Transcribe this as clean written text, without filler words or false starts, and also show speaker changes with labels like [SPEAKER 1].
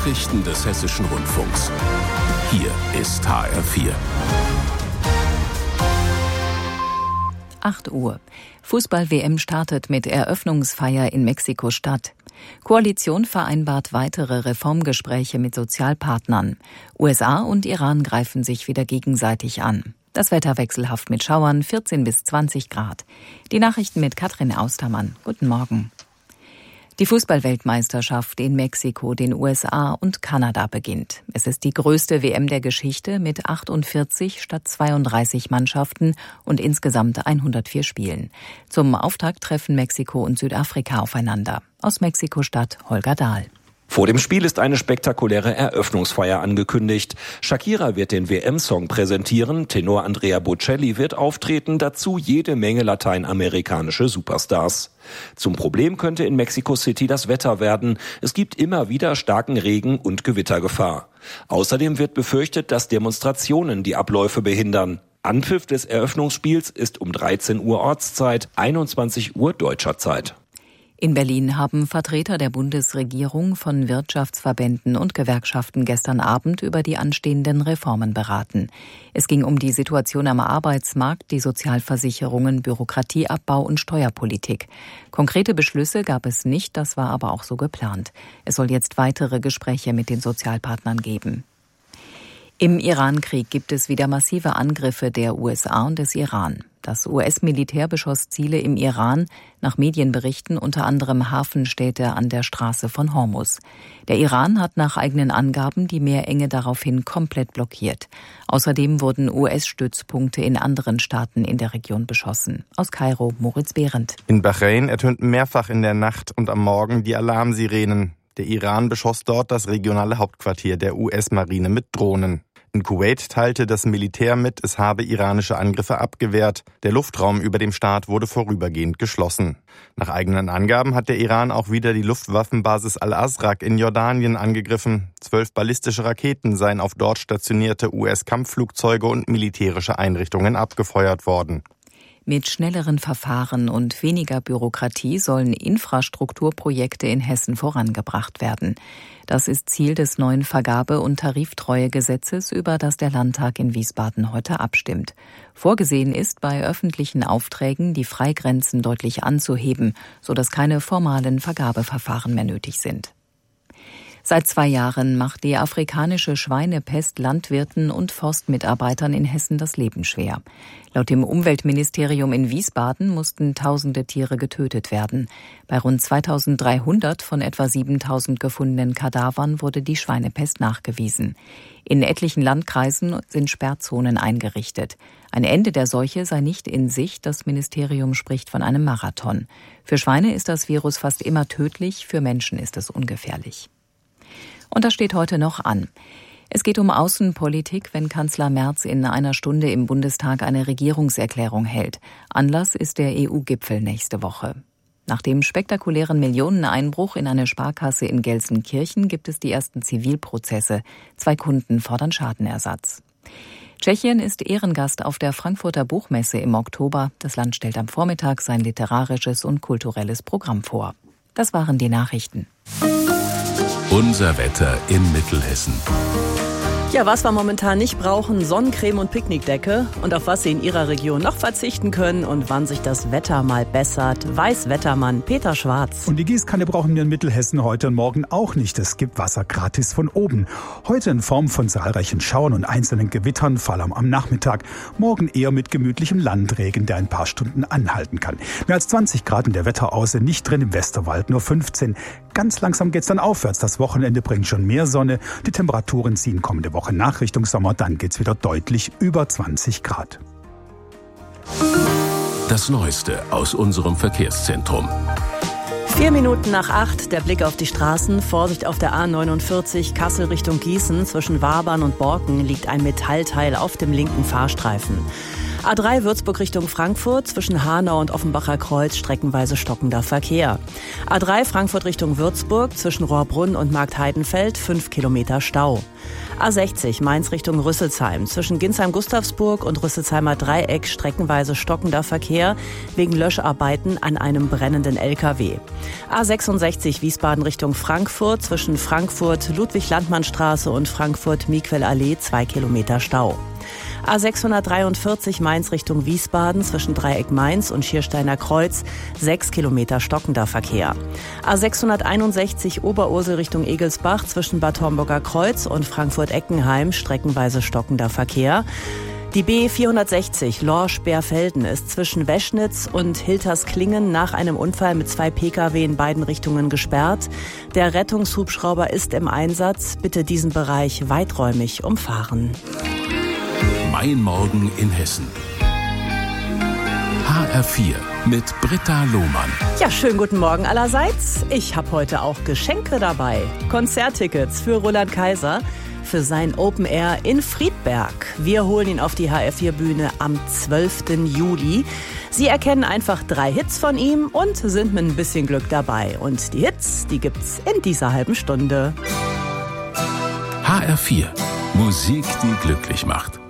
[SPEAKER 1] Nachrichten des Hessischen Rundfunks. Hier ist HR4.
[SPEAKER 2] 8 Uhr. Fußball-WM startet mit Eröffnungsfeier in Mexiko-Stadt. Koalition vereinbart weitere Reformgespräche mit Sozialpartnern. USA und Iran greifen sich wieder gegenseitig an. Das Wetter wechselhaft mit Schauern, 14 bis 20 Grad. Die Nachrichten mit Katrin Austermann. Guten Morgen. Die Fußballweltmeisterschaft in Mexiko, den USA und Kanada beginnt. Es ist die größte WM der Geschichte mit 48 statt 32 Mannschaften und insgesamt 104 Spielen. Zum Auftakt treffen Mexiko und Südafrika aufeinander. Aus Mexiko-Stadt Holger Dahl.
[SPEAKER 3] Vor dem Spiel ist eine spektakuläre Eröffnungsfeier angekündigt. Shakira wird den WM-Song präsentieren, Tenor Andrea Bocelli wird auftreten, dazu jede Menge lateinamerikanische Superstars. Zum Problem könnte in Mexico City das Wetter werden. Es gibt immer wieder starken Regen und Gewittergefahr. Außerdem wird befürchtet, dass Demonstrationen die Abläufe behindern. Anpfiff des Eröffnungsspiels ist um 13 Uhr Ortszeit, 21 Uhr deutscher Zeit.
[SPEAKER 2] In Berlin haben Vertreter der Bundesregierung von Wirtschaftsverbänden und Gewerkschaften gestern Abend über die anstehenden Reformen beraten. Es ging um die Situation am Arbeitsmarkt, die Sozialversicherungen, Bürokratieabbau und Steuerpolitik. Konkrete Beschlüsse gab es nicht, das war aber auch so geplant. Es soll jetzt weitere Gespräche mit den Sozialpartnern geben. Im Iran-Krieg gibt es wieder massive Angriffe der USA und des Iran. Das US-Militär beschoss Ziele im Iran, nach Medienberichten unter anderem Hafenstädte an der Straße von Hormuz. Der Iran hat nach eigenen Angaben die Meerenge daraufhin komplett blockiert. Außerdem wurden US-Stützpunkte in anderen Staaten in der Region beschossen. Aus Kairo, Moritz Behrendt.
[SPEAKER 4] In Bahrain ertönten mehrfach in der Nacht und am Morgen die Alarmsirenen. Der Iran beschoss dort das regionale Hauptquartier der US-Marine mit Drohnen. In Kuwait teilte das Militär mit, es habe iranische Angriffe abgewehrt. Der Luftraum über dem Staat wurde vorübergehend geschlossen. Nach eigenen Angaben hat der Iran auch wieder die Luftwaffenbasis Al-Azraq in Jordanien angegriffen. 12 ballistische Raketen seien auf dort stationierte US-Kampfflugzeuge und militärische Einrichtungen abgefeuert worden.
[SPEAKER 2] Mit schnelleren Verfahren und weniger Bürokratie sollen Infrastrukturprojekte in Hessen vorangebracht werden. Das ist Ziel des neuen Vergabe- und Tariftreuegesetzes, über das der Landtag in Wiesbaden heute abstimmt. Vorgesehen ist, bei öffentlichen Aufträgen die Freigrenzen deutlich anzuheben, sodass keine formalen Vergabeverfahren mehr nötig sind. Seit 2 Jahren macht die afrikanische Schweinepest Landwirten und Forstmitarbeitern in Hessen das Leben schwer. Laut dem Umweltministerium in Wiesbaden mussten tausende Tiere getötet werden. Bei rund 2300 von etwa 7000 gefundenen Kadavern wurde die Schweinepest nachgewiesen. In etlichen Landkreisen sind Sperrzonen eingerichtet. Ein Ende der Seuche sei nicht in Sicht, das Ministerium spricht von einem Marathon. Für Schweine ist das Virus fast immer tödlich, für Menschen ist es ungefährlich. Und das steht heute noch an. Es geht um Außenpolitik, wenn Kanzler Merz in einer Stunde im Bundestag eine Regierungserklärung hält. Anlass ist der EU-Gipfel nächste Woche. Nach dem spektakulären Millioneneinbruch in eine Sparkasse in Gelsenkirchen gibt es die ersten Zivilprozesse. 2 Kunden fordern Schadenersatz. Tschechien ist Ehrengast auf der Frankfurter Buchmesse im Oktober. Das Land stellt am Vormittag sein literarisches und kulturelles Programm vor. Das waren die Nachrichten.
[SPEAKER 1] Unser Wetter in Mittelhessen.
[SPEAKER 5] Ja, was wir momentan nicht brauchen, Sonnencreme und Picknickdecke. Und auf was Sie in Ihrer Region noch verzichten können und wann sich das Wetter mal bessert, weiß Wettermann Peter Schwarz.
[SPEAKER 6] Und die Gießkanne brauchen wir in Mittelhessen heute und morgen auch nicht. Es gibt Wasser gratis von oben. Heute in Form von zahlreichen Schauern und einzelnen Gewittern, vor allem am Nachmittag. Morgen eher mit gemütlichem Landregen, der ein paar Stunden anhalten kann. Mehr als 20 Grad in der Wetterauße, nicht drin im Westerwald, nur 15. Ganz langsam geht's dann aufwärts. Das Wochenende bringt schon mehr Sonne. Die Temperaturen ziehen kommende Woche nach Richtung Sommer. Dann geht's wieder deutlich über 20 Grad.
[SPEAKER 1] Das Neueste aus unserem Verkehrszentrum.
[SPEAKER 5] 4 Minuten nach 8, der Blick auf die Straßen. Vorsicht auf der A49 Kassel Richtung Gießen. Zwischen Wabern und Borken liegt ein Metallteil auf dem linken Fahrstreifen. A3 Würzburg Richtung Frankfurt, zwischen Hanau und Offenbacher Kreuz streckenweise stockender Verkehr. A3 Frankfurt Richtung Würzburg, zwischen Rohrbrunn und Marktheidenfeld 5 Kilometer Stau. A60 Mainz Richtung Rüsselsheim, zwischen Ginsheim-Gustavsburg und Rüsselsheimer Dreieck streckenweise stockender Verkehr wegen Löscharbeiten an einem brennenden LKW. A66 Wiesbaden Richtung Frankfurt, zwischen Frankfurt-Ludwig-Landmann-Straße und Frankfurt-Miquel-Allee 2 Kilometer Stau. A643 Mainz Richtung Wiesbaden, zwischen Dreieck Mainz und Schiersteiner Kreuz 6 Kilometer stockender Verkehr. A661 Oberursel Richtung Egelsbach, zwischen Bad Homburger Kreuz und Frankfurt-Eckenheim streckenweise stockender Verkehr. Die B460 Lorsch-Bärfelden ist zwischen Weschnitz und Hiltersklingen nach einem Unfall mit 2 Pkw in beiden Richtungen gesperrt. Der Rettungshubschrauber ist im Einsatz. Bitte diesen Bereich weiträumig umfahren.
[SPEAKER 1] Mein Morgen in Hessen. HR4 mit Britta Lohmann.
[SPEAKER 5] Ja, schönen guten Morgen allerseits. Ich habe heute auch Geschenke dabei. Konzerttickets für Roland Kaiser für sein Open Air in Friedberg. Wir holen ihn auf die HR4-Bühne am 12. Juli. Sie erkennen einfach 3 Hits von ihm und sind mit ein bisschen Glück dabei. Und die Hits, die gibt's in dieser halben Stunde.
[SPEAKER 1] HR4. Musik, die glücklich macht.